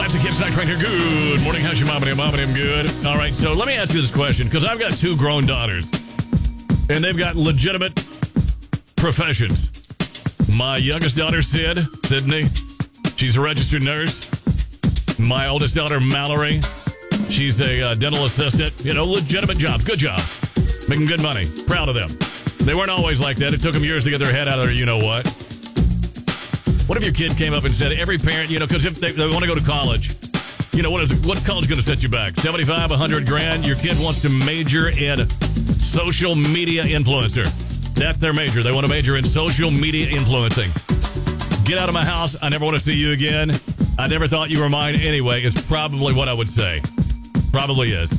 Classic Hits Night right here. Good morning. How's your mom and I'm good. All right, so let me ask you this question, because I've got two grown daughters, and they've got legitimate professions. My youngest daughter, Sydney, she's a registered nurse. My oldest daughter, Mallory, she's a dental assistant. You know, legitimate jobs. Good job. Making good money. Proud of them. They weren't always like that. It took them years to get their head out of there, you-know-what. What if your kid came up and said, every parent, you know, because if they want to go to college, you know, what's college going to set you back? 75, 100 grand? Your kid wants to major in social media influencer. That's their major. They want to major in social media influencing. Get out of my house. I never want to see you again. I never thought you were mine anyway, is probably what I would say. Probably is.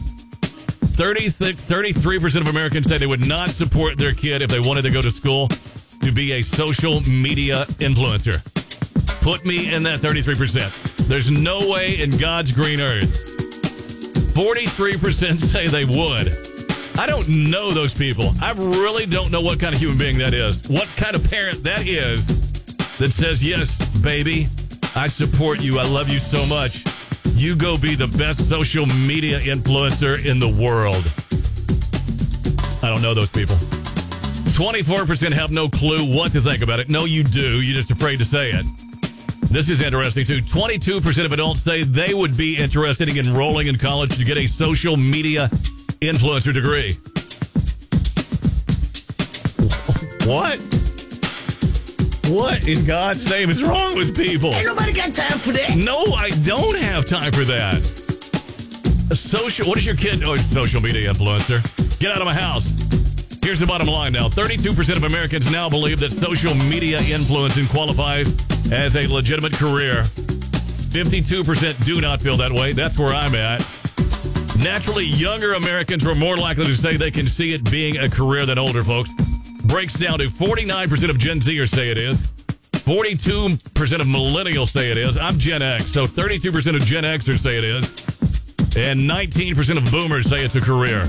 33% of Americans say they would not support their kid if they wanted to go to school to be a social media influencer. Put me in that 33%. There's no way in God's green earth. 43% say they would. I don't know those people. I really don't know what kind of human being that is. What kind of parent that is that says, yes, baby, I support you. I love you so much. You go be the best social media influencer in the world. I don't know those people. 24% have no clue what to think about it. No, you do. You're just afraid to say it. This is interesting, too. 22% of adults say they would be interested in enrolling in college to get a social media influencer degree. What? What in God's name is wrong with people? Ain't nobody got time for that. No, I don't have time for that. What is your kid? Oh, social media influencer. Get out of my house. Here's the bottom line now. 32% of Americans now believe that social media influencing qualifies as a legitimate career. 52% do not feel that way. That's where I'm at. Naturally, younger Americans were more likely to say they can see it being a career than older folks. Breaks down to 49% of Gen Zers say it is. 42% of millennials say it is. I'm Gen X, so 32% of Gen Xers say it is. And 19% of boomers say it's a career.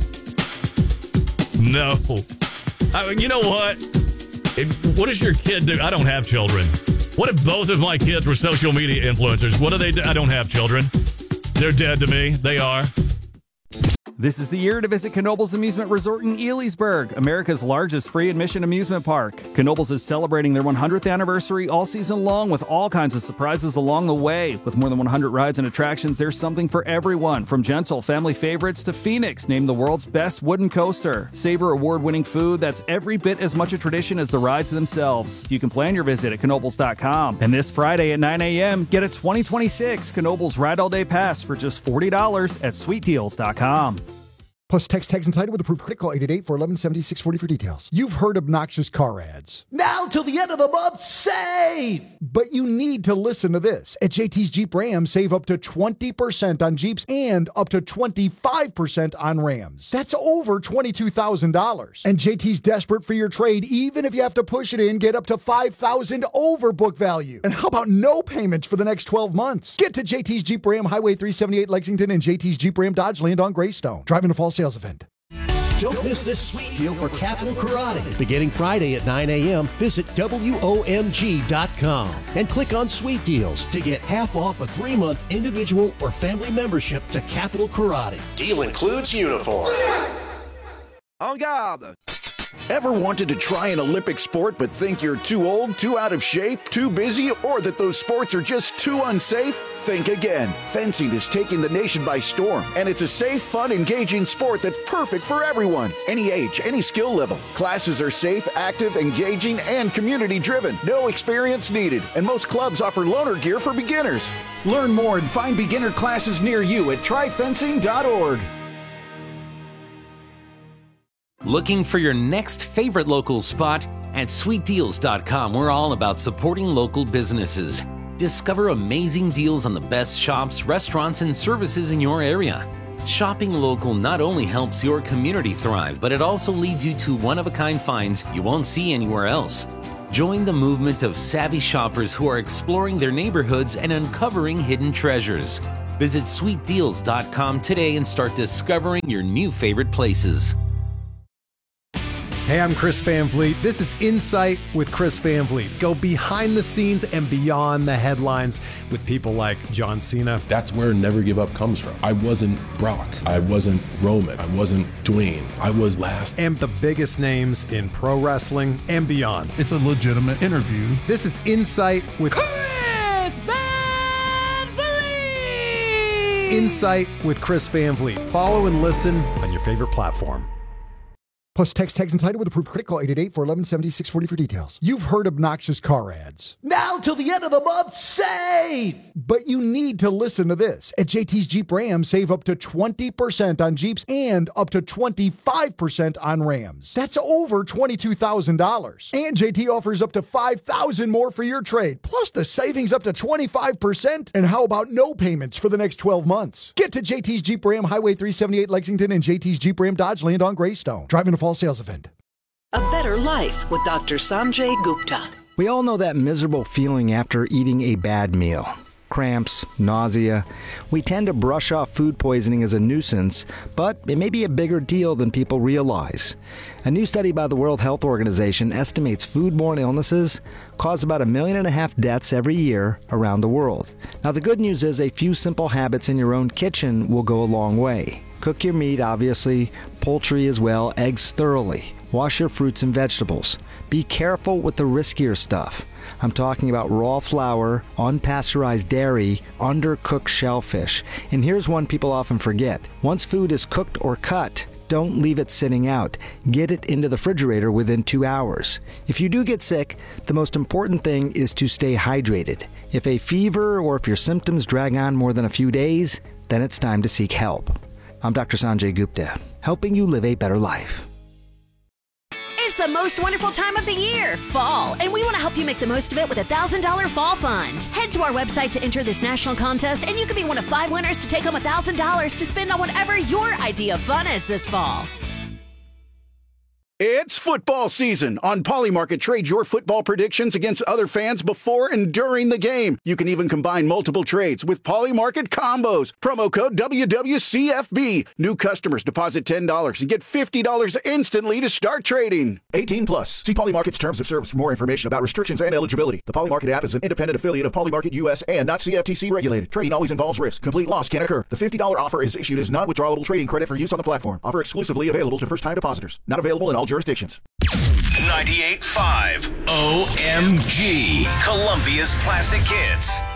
No. I mean, you know what? What does your kid do? I don't have children. What if both of my kids were social media influencers? What do they do? I don't have children. They're dead to me. They are. This is the year to visit Knoebels Amusement Resort in Elysburg, America's largest free admission amusement park. Knoebels is celebrating their 100th anniversary all season long with all kinds of surprises along the way. With more than 100 rides and attractions, there's something for everyone, from gentle family favorites to Phoenix, named the world's best wooden coaster. Savor award-winning food that's every bit as much a tradition as the rides themselves. You can plan your visit at Knoebels.com. And this Friday at 9 a.m., get a 2026 Knoebels Ride All Day Pass for just $40 at SweetDeals.com. Plus, text tags and title with approved credit. Call 888-411-7640 for details. You've heard obnoxious car ads. Now till the end of the month, save! But you need to listen to this. At JT's Jeep Ram, save up to 20% on Jeeps and up to 25% on Rams. That's over $22,000. And JT's desperate for your trade, even if you have to push it in, get up to $5,000 over book value. And how about no payments for the next 12 months? Get to JT's Jeep Ram, Highway 378 Lexington, and JT's Jeep Ram Dodge Land on Greystone. Driving to fall sales event. Don't miss this sweet deal for Capital Karate. Beginning Friday at 9 a.m., visit WOMG.com and click on Sweet Deals to get half off a 3-month individual or family membership to Capital Karate. Deal includes uniform. En garde! Ever wanted to try an Olympic sport but think you're too old, too out of shape, too busy, or that those sports are just too unsafe? Think again. Fencing is taking the nation by storm, and it's a safe, fun, engaging sport that's perfect for everyone. Any age, any skill level. Classes are safe, active, engaging, and community-driven. No experience needed, and most clubs offer loaner gear for beginners. Learn more and find beginner classes near you at tryfencing.org. Looking for your next favorite local spot? At SweetDeals.com, we're all about supporting local businesses. Discover amazing deals on the best shops, restaurants, and services in your area. Shopping local not only helps your community thrive, but it also leads you to one-of-a-kind finds you won't see anywhere else. Join the movement of savvy shoppers who are exploring their neighborhoods and uncovering hidden treasures. Visit SweetDeals.com today and start discovering your new favorite places. Hey, I'm Chris Van Vliet. This is Insight with Chris Van Vliet. Go behind the scenes and beyond the headlines with people like John Cena. That's where Never Give Up comes from. I wasn't Brock. I wasn't Roman. I wasn't Dwayne. I was last. And the biggest names in pro wrestling and beyond. It's a legitimate interview. This is Insight with Chris Van Vliet. Insight with Chris Van Vliet. Follow and listen on your favorite platform. Plus, text tags and title with approved credit. Call 888-411-7640 for details. You've heard obnoxious car ads. Now till the end of the month, save! But you need to listen to this. At JT's Jeep Ram, save up to 20% on Jeeps and up to 25% on Rams. That's over $22,000. And JT offers up to $5,000 more for your trade. Plus, the savings up to 25%. And how about no payments for the next 12 months? Get to JT's Jeep Ram, Highway 378 Lexington, and JT's Jeep Ram Dodge Land on Greystone. Driving a fall sales event. A better life with Dr. Sanjay Gupta. We all know that miserable feeling after eating a bad meal. Cramps, nausea. We tend to brush off food poisoning as a nuisance, but it may be a bigger deal than people realize. A new study by the World Health Organization estimates foodborne illnesses cause about 1.5 million deaths every year around the world. Now, the good news is a few simple habits in your own kitchen will go a long way. Cook your meat, obviously, poultry as well, eggs thoroughly. Wash your fruits and vegetables. Be careful with the riskier stuff. I'm talking about raw flour, unpasteurized dairy, undercooked shellfish. And here's one people often forget. Once food is cooked or cut, don't leave it sitting out. Get it into the refrigerator within 2 hours. If you do get sick, the most important thing is to stay hydrated. If a fever or if your symptoms drag on more than a few days, then it's time to seek help. I'm Dr. Sanjay Gupta, helping you live a better life. It's the most wonderful time of the year, fall, and we want to help you make the most of it with a $1,000 fall fund. Head to our website to enter this national contest, and you could be one of 5 winners to take home $1,000 to spend on whatever your idea of fun is this fall. It's football season. On Polymarket, trade your football predictions against other fans before and during the game. You can even combine multiple trades with Polymarket combos. Promo code WWCFB. New customers deposit $10 and get $50 instantly to start trading. 18 plus. See Polymarket's terms of service for more information about restrictions and eligibility. The Polymarket app is an independent affiliate of Polymarket US and not CFTC regulated. Trading always involves risk. Complete loss can occur. The $50 offer is issued as non-withdrawable trading credit for use on the platform. Offer exclusively available to first-time depositors. Not available in all jurisdictions. 98.5 OMG, Columbia's classic hits.